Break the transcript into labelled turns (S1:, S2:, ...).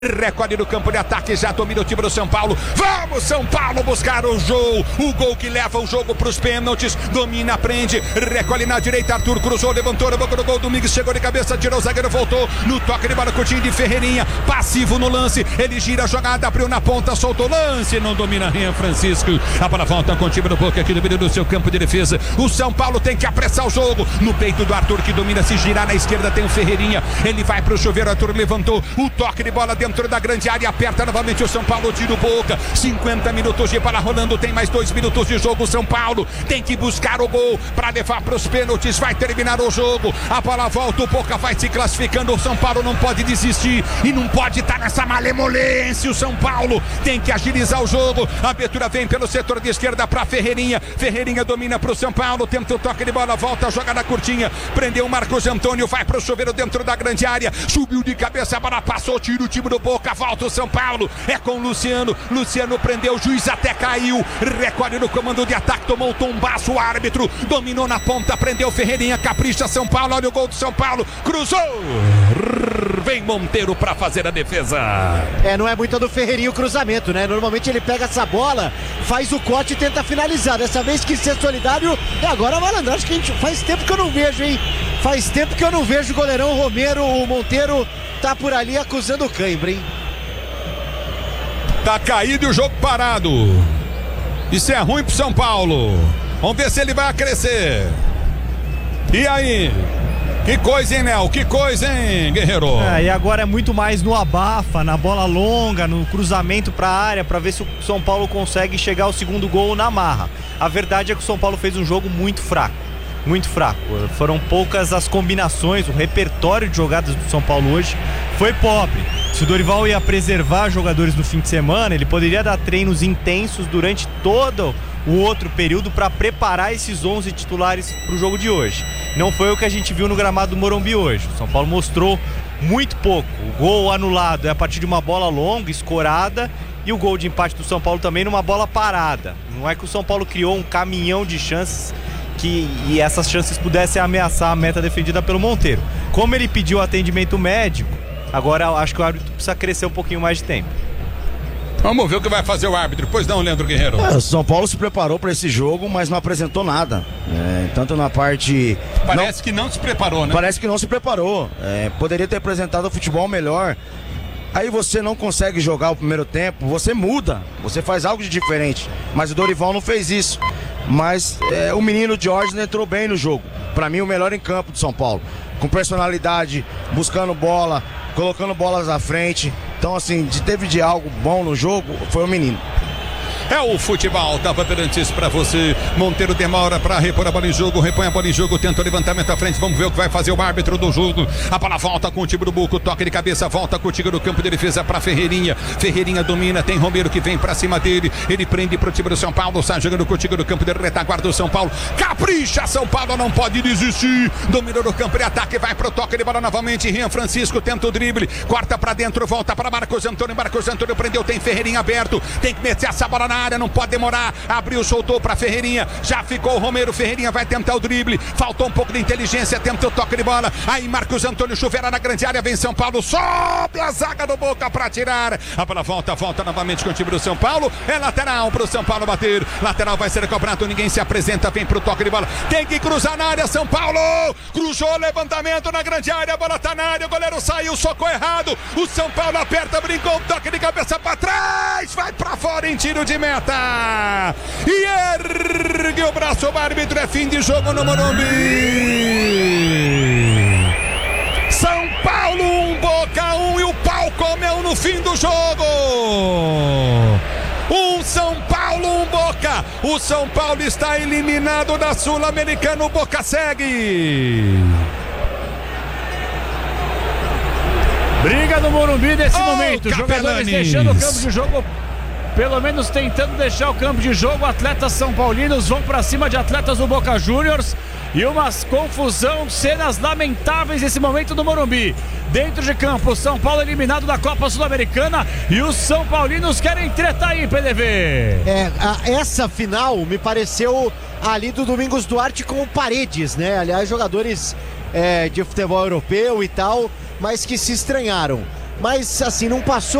S1: Recorde do campo de ataque, já domina o time do São Paulo. Vamos, São Paulo, buscar o gol. O gol que leva o jogo para os pênaltis. Domina, prende, recolhe na direita. Arthur cruzou, levantou na boca do gol. Domingos chegou de cabeça, tirou o zagueiro, voltou no toque de bola. Coutinho de Ferreirinha, passivo no lance. Ele gira a jogada, abriu na ponta, soltou o lance. Não domina Rian Francisco. A bola volta com o time do Boca aqui no meio do seu campo de defesa. O São Paulo tem que apressar o jogo. No peito do Arthur, que domina, se girar na esquerda, tem o Ferreirinha. Ele vai para o chuveiro. Arthur levantou o toque de bola dentro da grande área, aperta novamente o São Paulo, tira o Boca. 50 minutos de bola rolando, tem mais 2 minutos de jogo. São Paulo tem que buscar o gol para levar para os pênaltis, vai terminar o jogo. A bola volta, o Boca vai se classificando. O São Paulo não pode desistir e não pode estar nessa malemolência. O São Paulo tem que agilizar o jogo. A abertura vem pelo setor de esquerda para Ferreirinha. Ferreirinha domina para o São Paulo, tenta o toque de bola, volta a jogada curtinha, prendeu o Marcos Antônio, vai para o chuveiro dentro da grande área, subiu de cabeça, a bola passou, tira o time do Boca. Volta o São Paulo, é com o Luciano. Luciano prendeu, o juiz até caiu. Recolhe no comando de ataque, tomou um tombaço. O árbitro dominou na ponta, prendeu Ferreirinha, capricha São Paulo. Olha o gol do São Paulo, cruzou. Vem Monteiro para fazer a defesa.
S2: Não é muito do Ferreirinha o cruzamento, né? Normalmente ele pega essa bola, faz o corte e tenta finalizar. Dessa vez quis ser solidário e agora a malandragem que a gente faz tempo que eu não vejo, hein? Faz tempo que eu não vejo o goleirão Romero. O Monteiro tá por ali acusando o cãibra, hein?
S1: Tá caído e o jogo parado. Isso é ruim pro São Paulo. Vamos ver se ele vai crescer. E aí? Que coisa, hein, Nel? Que coisa, hein, Guerreiro?
S3: E agora é muito mais no abafa, na bola longa, no cruzamento pra área, pra ver se o São Paulo consegue chegar ao segundo gol na marra. A verdade é que o São Paulo fez um jogo muito fraco. Muito fraco, foram poucas as combinações, o repertório de jogadas do São Paulo hoje foi pobre. Se o Dorival ia preservar jogadores no fim de semana, ele poderia dar treinos intensos durante todo o outro período para preparar esses 11 titulares para o jogo de hoje. Não foi o que a gente viu no gramado do Morumbi hoje. O São Paulo mostrou muito pouco. O gol anulado é a partir de uma bola longa, escorada, e o gol de empate do São Paulo também numa bola parada. Não é que o São Paulo criou um caminhão de chances e essas chances pudessem ameaçar a meta defendida pelo Monteiro. Como ele pediu atendimento médico, agora acho que o árbitro precisa crescer um pouquinho mais de tempo.
S1: Vamos ver o que vai fazer o árbitro. Pois não, Leandro Guerreiro?
S4: O São Paulo se preparou para esse jogo, mas não apresentou nada. Tanto na parte...
S1: Parece que não se preparou, né?
S4: Parece que não se preparou. Poderia ter apresentado o futebol melhor. Aí você não consegue jogar o primeiro tempo, você muda, você faz algo de diferente. Mas o Dorival não fez isso. Mas o menino Jorge entrou bem no jogo. Pra mim, o melhor em campo do São Paulo. Com personalidade, buscando bola, colocando bolas à frente. Então, assim, teve de algo bom no jogo, foi o menino.
S1: É o futebol da Bandeirantes pra você. Monteiro demora pra repor a bola em jogo, repõe a bola em jogo, tenta o levantamento à frente. Vamos ver o que vai fazer o árbitro do jogo. A bola volta com o time do Buco, toque de cabeça, volta contigo no campo de defesa pra Ferreirinha. Ferreirinha domina, tem Romero que vem pra cima dele. Ele prende pro time do São Paulo, sai jogando contigo no campo de retaguarda do São Paulo. Capricha, São Paulo não pode desistir. Dominou no campo de ataque, vai pro toque de bola novamente. Rian Francisco tenta o drible, corta pra dentro, volta pra Marcos Antônio. Marcos Antônio prendeu, tem Ferreirinha aberto, tem que meter essa bola na área, não pode demorar, abriu, soltou pra Ferreirinha, já ficou o Romero. Ferreirinha vai tentar o drible, faltou um pouco de inteligência, tenta o toque de bola, aí Marcos Antônio chuveira na grande área, vem São Paulo, sobe a zaga do Boca pra tirar, a bola volta novamente com o time do São Paulo, é lateral pro São Paulo bater, lateral vai ser cobrado, ninguém se apresenta, vem pro toque de bola, tem que cruzar na área, São Paulo, cruzou, levantamento na grande área, a bola tá na área, o goleiro saiu, socou errado, o São Paulo aperta, brincou, toque de cabeça pra trás, vai pra fora em tiro de meta. E ergue o braço, o árbitro, é fim de jogo no Morumbi. São Paulo 1, Boca 1 e o pau comeu no fim do jogo. São Paulo 1, Boca. O São Paulo está eliminado da Sul-Americana, o Boca segue.
S5: Briga no Morumbi nesse momento, jogadores deixando o campo de jogo, pelo menos tentando deixar o campo de jogo. Atletas são paulinos vão pra cima de atletas do Boca Juniors e uma confusão, cenas lamentáveis nesse momento do Morumbi. Dentro de campo, São Paulo eliminado da Copa Sul-Americana e os São Paulinos querem treta aí, PDV.
S2: Essa final me pareceu ali do Domingos Duarte com o Paredes, né? Aliás, jogadores de futebol europeu e tal, mas que se estranharam. mas assim, não passou